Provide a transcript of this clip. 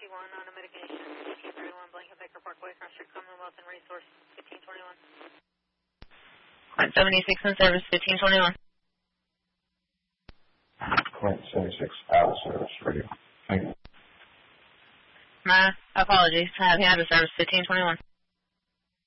on a mitigation. 1531 Blanket Baker Parkway, Cross Street, Commonwealth and Resource 1521. Client 76 in service, 1521. Client 76 out of service, radio. Thank you. My apologies. He had a service, 1521.